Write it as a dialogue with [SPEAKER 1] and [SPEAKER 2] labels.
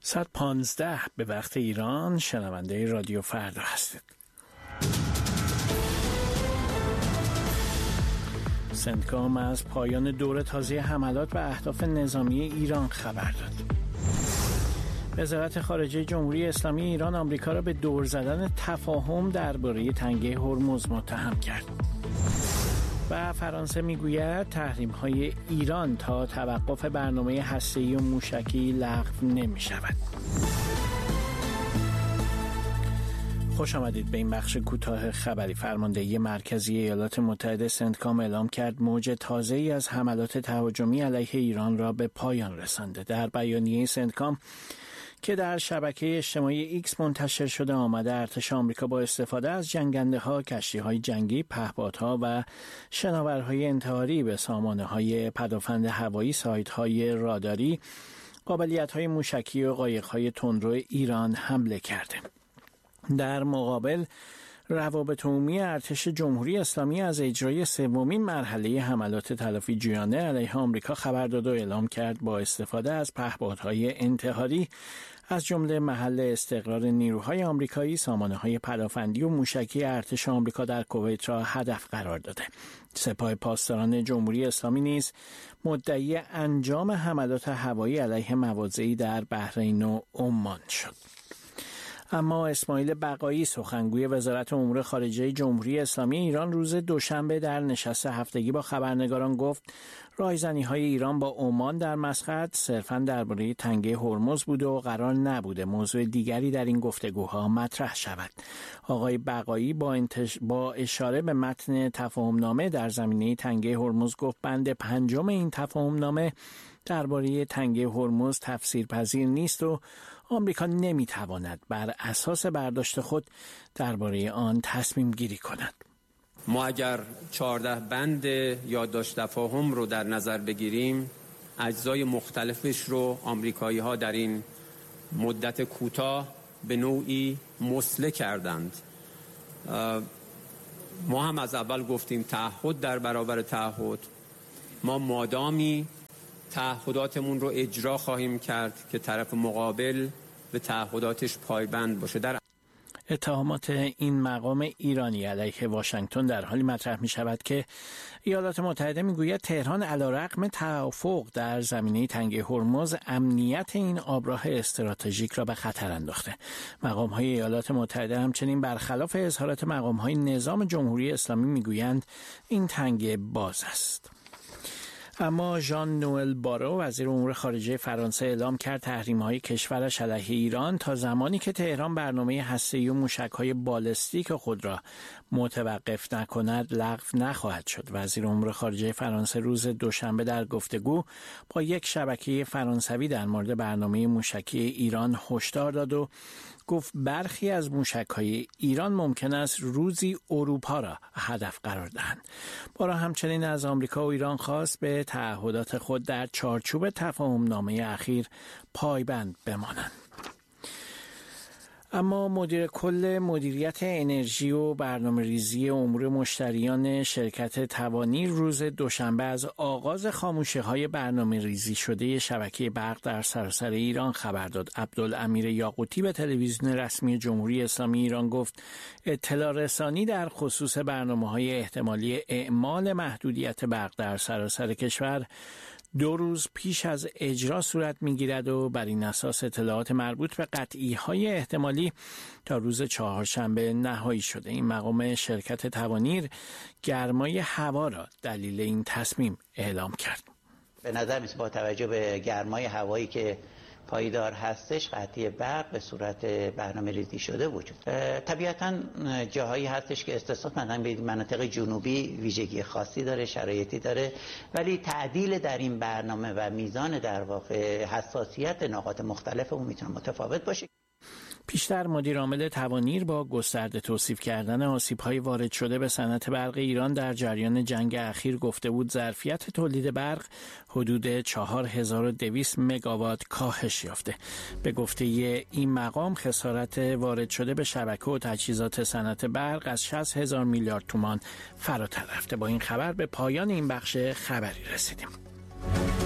[SPEAKER 1] 1:15 به وقت ایران شنونده رادیو فردا هستید. سنتکام از پایان دور تازه حملات به اهداف نظامی ایران خبر داد. وزارت خارجه جمهوری اسلامی ایران آمریکا را به دور زدن تفاهم درباره تنگه هرمز متهم کرد. و فرانسه میگوید تحریم‌های ایران تا توقف برنامه هسته‌ای و موشکی لغو نمی‌شود. خوش آمدید به این بخش کوتاه خبری. فرماندهی مرکزی ایالات متحده سنتکام اعلام کرد موج تازه‌ای از حملات تهاجمی علیه ایران را به پایان رسانده. در بیانیه سنتکام که در شبکه اجتماعی ایکس منتشر شده آمده ارتش آمریکا با استفاده از جنگنده‌ها، کشتی‌های جنگی، پهپادها و شناورهای انتحاری به سامانه‌های پدافند هوایی، سایت‌های راداری، قابلیت‌های موشکی و قایق‌های تندرو ایران حمله کرده. در مقابل روابط عمومی ارتش جمهوری اسلامی از اجرای سومین مرحله حملات تلافی جویانه علیه آمریکا خبر داد و اعلام کرد با استفاده از پهپادهای انتحاری از جمله محل استقرار نیروهای آمریکایی، سامانه‌های پدافندی و موشکی ارتش آمریکا در کویت را هدف قرار داده. سپاه پاسداران جمهوری اسلامی نیز مدعی انجام حملات هوایی علیه مواضعی در بحرین و عمان شد. اما اسماعیل بقایی سخنگوی وزارت امور خارجه جمهوری اسلامی ایران روز دوشنبه در نشست هفتگی با خبرنگاران گفت راهزنی‌های ایران با عمان در مسقط صرفاً درباره تنگه هرمز بوده و قرار نبوده موضوع دیگری در این گفتگوها مطرح شود. آقای بقایی با اشاره به متن تفاهمنامه در زمینه تنگه هرمز گفت بند 5 این تفاهمنامه درباره تنگه هرمز تفسیرپذیر نیست و آمریکا نمیتواند بر اساس برداشت خود درباره آن تصمیم گیری کند.
[SPEAKER 2] ما اگر 14 بند یادداشت تفاهم رو در نظر بگیریم، اجزای مختلفش رو آمریکایی ها در این مدت کوتاه به نوعی مسله کردند. ما هم از اول گفتیم تعهد در برابر تعهد. ما مادامی تعهداتمون رو اجرا خواهیم کرد که طرف مقابل به تعهداتش پایبند باشه. در
[SPEAKER 1] اتهامات این مقام ایرانی علیه واشنگتن در حالی مطرح می شود که ایالات متحده می گوید تهران علیرغم توافق در زمینه تنگه هرمز امنیت این آبراه استراتژیک را به خطر انداخته. مقام های ایالات متحده همچنین برخلاف اظهارات مقام های نظام جمهوری اسلامی می گویند این تنگه باز است. اما ژان نوئل بارو وزیر امور خارجه فرانسه اعلام کرد تحریم‌های کشورش علیه ایران تا زمانی که تهران برنامه هسته‌ای و موشک‌های بالستیک خود را متوقف نکند لغو نخواهد شد. وزیر امور خارجه فرانسه روز دوشنبه در گفتگو با یک شبکه فرانسوی در مورد برنامه موشکی ایران هشدار داد و گفت برخی از موشک‌های ایران ممکن است روزی اروپا را هدف قرار دهند. بارا همچنین از آمریکا و ایران خواست به تعهدات خود در چارچوب تفاهمنامه اخیر پایبند بمانند. اما مدیر کل مدیریت انرژی و برنامه‌ریزی امور مشتریان شرکت توانیر روز دوشنبه از آغاز خاموشی‌های برنامه‌ریزی شده شبکه برق در سراسر ایران خبر داد. عبدالامیر یاقوتی به تلویزیون رسمی جمهوری اسلامی ایران گفت اطلاع رسانی در خصوص برنامه‌های احتمالی اعمال محدودیت برق در سراسر کشور 2 روز پیش از اجرا صورت می‌گیرد و بر این اساس اطلاعات مربوط به قطعی‌های احتمالی تا روز چهارشنبه نهایی شده. این مقام شرکت توانیر گرمای هوا را دلیل این تصمیم اعلام کرد.
[SPEAKER 3] به نظر میاد با توجه به گرمای هوایی که پایدار هستش قطعی برق به صورت برنامه ریزی شده وجود. طبیعتاً جاهایی هستش که استثنا مثلا به مناطق جنوبی ویژگی خاصی داره، شرایطی داره، ولی تعدیل در این برنامه و میزان در واقع حساسیت نقاط مختلف اون میتونه متفاوت باشه.
[SPEAKER 1] پیشتر مدیر عامل توانیر با گسترده توصیف کردن آسیب‌های وارد شده به صنعت برق ایران در جریان جنگ اخیر گفته بود ظرفیت تولید برق حدود 4200 مگاوات کاهش یافته. به گفته این مقام خسارت وارد شده به شبکه و تجهیزات صنعت برق از 60,000 میلیارد تومان فراتر رفته. با این خبر به پایان این بخش خبری رسیدیم.